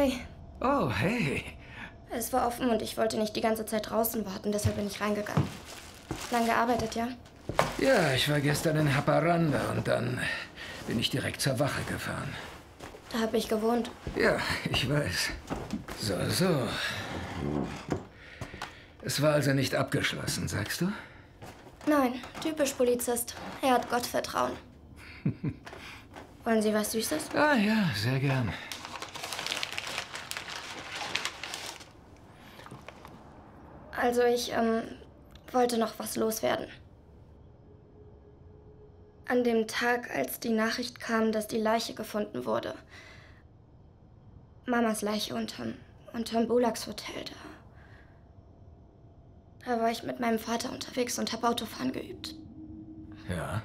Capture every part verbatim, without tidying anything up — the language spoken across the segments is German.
Hey. Oh, hey. Es war offen und ich wollte nicht die ganze Zeit draußen warten, deshalb bin ich reingegangen. Lang gearbeitet, ja? Ja, ich war gestern in Haparanda und dann bin ich direkt zur Wache gefahren. Da habe ich gewohnt. Ja, ich weiß. So, so. Es war also nicht abgeschlossen, sagst du? Nein, typisch Polizist. Er hat Gott Vertrauen. Wollen Sie was Süßes? Ah ja, sehr gern. Also ich, ähm, wollte noch was loswerden. An dem Tag, als die Nachricht kam, dass die Leiche gefunden wurde. Mamas Leiche unterm, unterm Bulax Hotel da. Da war ich mit meinem Vater unterwegs und habe Autofahren geübt. Ja.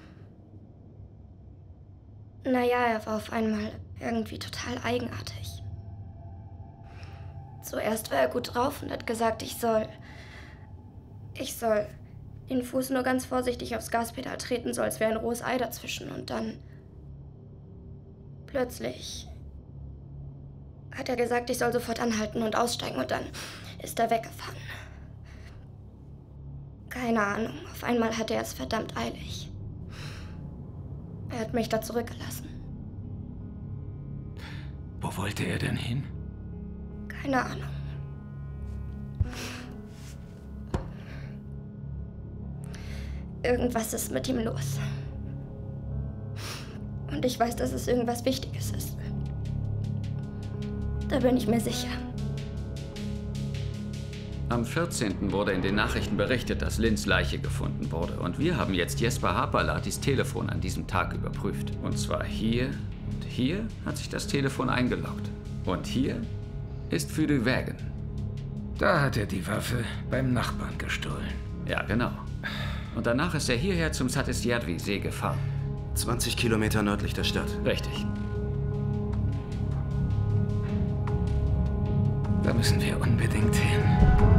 Naja, er war auf einmal irgendwie total eigenartig. Zuerst war er gut drauf und hat gesagt, ich soll... Ich soll den Fuß nur ganz vorsichtig aufs Gaspedal treten, so als wäre ein rohes Ei dazwischen. Und dann... Plötzlich... hat er gesagt, ich soll sofort anhalten und aussteigen. Und dann ist er weggefahren. Keine Ahnung. Auf einmal hatte er es verdammt eilig. Er hat mich da zurückgelassen. Wo wollte er denn hin? Keine Ahnung. Irgendwas ist mit ihm los. Und ich weiß, dass es irgendwas Wichtiges ist. Da bin ich mir sicher. Am vierzehnten wurde in den Nachrichten berichtet, dass Lynns Leiche gefunden wurde. Und wir haben jetzt Jesper Haapalatis Telefon an diesem Tag überprüft. Und zwar hier und hier hat sich das Telefon eingeloggt. Und hier ist Fyry Wägen. Da hat er die Waffe beim Nachbarn gestohlen. Ja, genau. Und danach ist er hierher zum Satisjärvi-See gefahren. zwanzig Kilometer nördlich der Stadt. Richtig. Da müssen wir unbedingt hin.